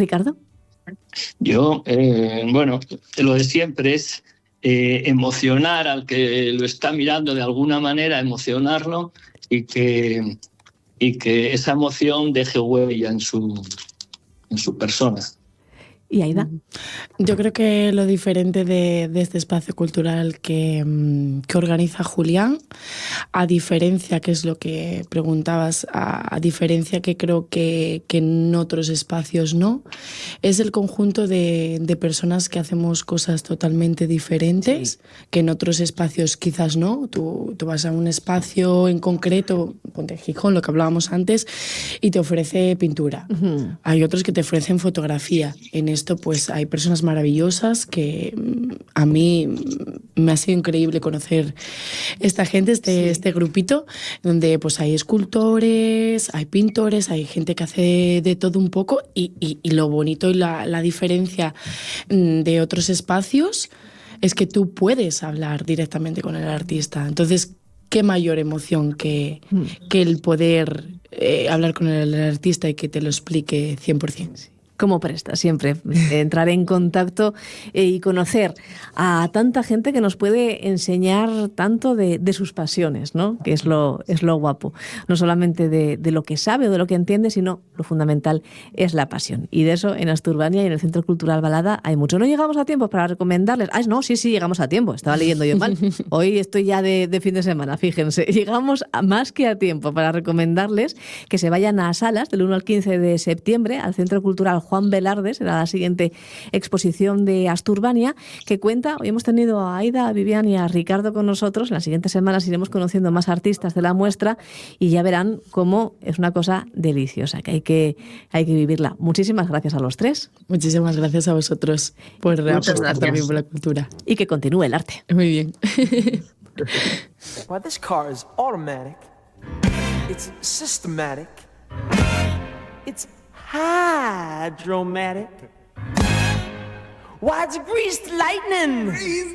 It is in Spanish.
Ricardo. Yo, bueno, lo de siempre es emocionar al que lo está mirando de alguna manera, emocionarlo y que esa emoción deje huella en su persona. ¿Y Aida? Yo creo que lo diferente de este espacio cultural que organiza Julián, a diferencia, que es lo que preguntabas, a diferencia que creo que en otros espacios no, es el conjunto de personas que hacemos cosas totalmente diferentes, que en otros espacios quizás no. Tú vas a un espacio en concreto, ponte Gijón, lo que hablábamos antes, y te ofrece pintura. Uh-huh. Hay otros que te ofrecen fotografía. En esto pues hay personas maravillosas que a mí me ha sido increíble conocer esta gente, este grupito, donde pues hay escultores, hay pintores, hay gente que hace de todo un poco y lo bonito y la diferencia de otros espacios es que tú puedes hablar directamente con el artista. Entonces, qué mayor emoción que el poder hablar con el artista y que te lo explique 100%. Como presta siempre entrar en contacto y conocer a tanta gente que nos puede enseñar tanto de sus pasiones, ¿no? Que es lo guapo. No solamente de lo que sabe o de lo que entiende, sino lo fundamental es la pasión. Y de eso en Asturbania y en el Centro Cultural Balada hay mucho. No llegamos a tiempo para recomendarles. No, sí, llegamos a tiempo. Estaba leyendo yo mal. Hoy estoy ya de fin de semana, fíjense. Llegamos más que a tiempo para recomendarles que se vayan a Salas del 1 al 15 de septiembre al Centro Cultural Juan Velarde. Será la siguiente exposición de Asturbania, que cuenta, hoy hemos tenido a Aida, a Vivian y a Ricardo con nosotros. En las siguientes semanas iremos conociendo más artistas de la muestra y ya verán cómo es una cosa deliciosa, que hay que vivirla. Muchísimas gracias a los tres. Muchísimas gracias a vosotros por apostar también por la cultura. Y que continúe el arte. Muy bien. Well, this car is automatic. It's systematic. It's hydromatic. Why, it's greased lightning.